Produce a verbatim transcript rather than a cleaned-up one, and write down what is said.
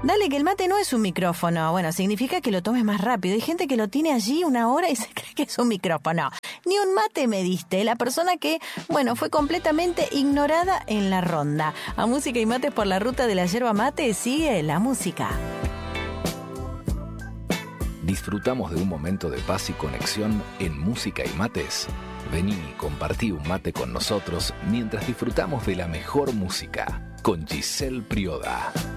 Dale, que el mate no es un micrófono. Bueno, significa que lo tomes más rápido. Hay gente que lo tiene allí una hora y se cree que es un micrófono. Ni un mate me diste. La persona que, bueno, fue completamente ignorada en la ronda. A Música y Mates por la ruta de la yerba mate sigue la música. ¿Disfrutamos de un momento de paz y conexión en Música y Mates? Vení y compartí un mate con nosotros mientras disfrutamos de la mejor música con Giselle Prioda.